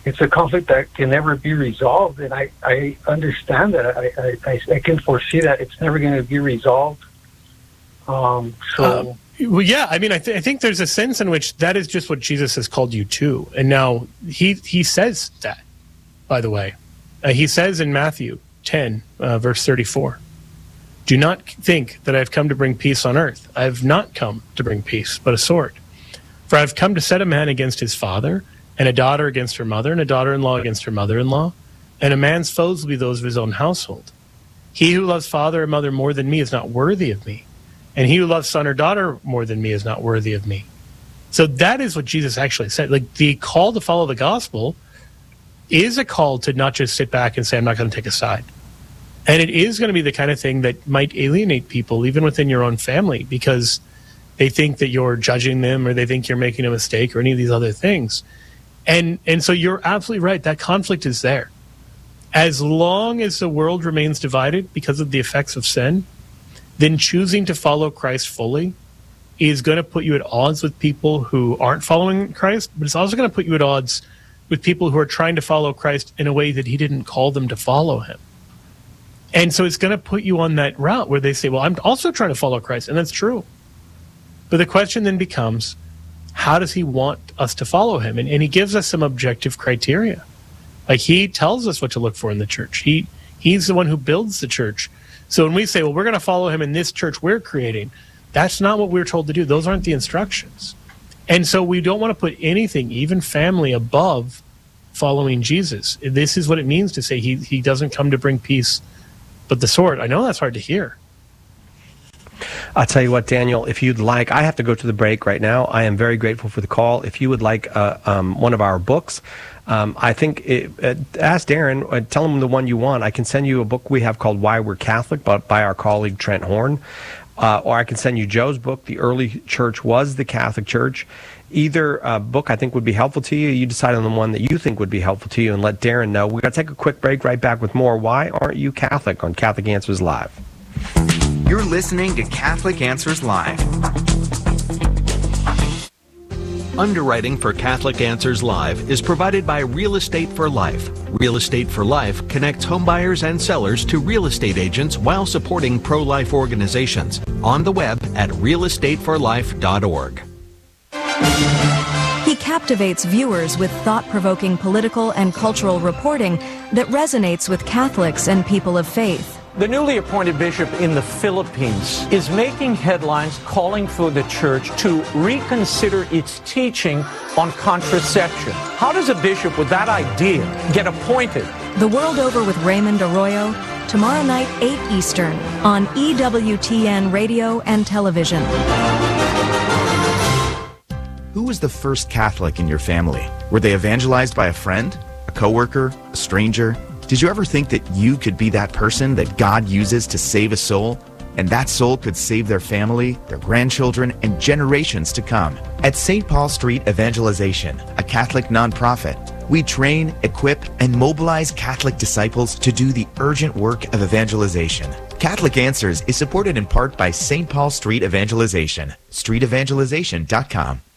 it's a conflict that can never be resolved, and I understand that. I can foresee that it's never going to be resolved. Well, yeah, I mean, I think there's a sense in which that is just what Jesus has called you to. And now he says that, by the way. He says in Matthew 10, verse 34, "Do not think that I have come to bring peace on earth. I have not come to bring peace, but a sword. For I have come to set a man against his father, and a daughter against her mother, and a daughter-in-law against her mother-in-law, and a man's foes will be those of his own household. He who loves father or mother more than me is not worthy of me, and he who loves son or daughter more than me is not worthy of me." So that is what Jesus actually said. Like, the call to follow the gospel is a call to not just sit back and say, I'm not going to take a side. And it is going to be the kind of thing that might alienate people, even within your own family, because they think that you're judging them, or they think you're making a mistake, or any of these other things. And so you're absolutely right. That conflict is there. As long as the world remains divided because of the effects of sin, then choosing to follow Christ fully is going to put you at odds with people who aren't following Christ, but it's also going to put you at odds with people who are trying to follow Christ in a way that he didn't call them to follow him. And so it's going to put you on that route where they say, well, I'm also trying to follow Christ, and that's true. But the question then becomes, how does he want us to follow him? And he gives us some objective criteria. Like, he tells us what to look for in the church. He's the one who builds the church. So when we say, well, we're going to follow him in this church we're creating, that's not what we're told to do. Those aren't the instructions. And so we don't want to put anything, even family, above following Jesus. This is what it means to say he doesn't come to bring peace, but the sword. I know that's hard to hear. I'll tell you what, Daniel, if you'd like, I have to go to the break right now. I am very grateful for the call. If you would like one of our books, I think, ask Darren, tell him the one you want. I can send you a book we have called Why We're Catholic by our colleague Trent Horn. Or I can send you Joe's book, The Early Church Was the Catholic Church. Either book I think would be helpful to you. You decide on the one that you think would be helpful to you and let Darren know. We're going to take a quick break, right back with more Why Aren't You Catholic on Catholic Answers Live. You're listening to Catholic Answers Live. Underwriting for Catholic Answers Live is provided by Real Estate for Life. Real Estate for Life connects homebuyers and sellers to real estate agents while supporting pro-life organizations. On the web at realestateforlife.org. He captivates viewers with thought-provoking political and cultural reporting that resonates with Catholics and people of faith. The newly appointed bishop in the Philippines is making headlines calling for the church to reconsider its teaching on contraception. How does a bishop with that idea get appointed? The World Over with Raymond Arroyo, tomorrow night, 8 Eastern, on EWTN Radio and Television. Who was the first Catholic in your family? Were they evangelized by a friend, a coworker, a stranger? Did you ever think that you could be that person that God uses to save a soul? And that soul could save their family, their grandchildren, and generations to come. At St. Paul Street Evangelization, a Catholic nonprofit, we train, equip, and mobilize Catholic disciples to do the urgent work of evangelization. Catholic Answers is supported in part by St. Paul Street Evangelization, streetevangelization.com.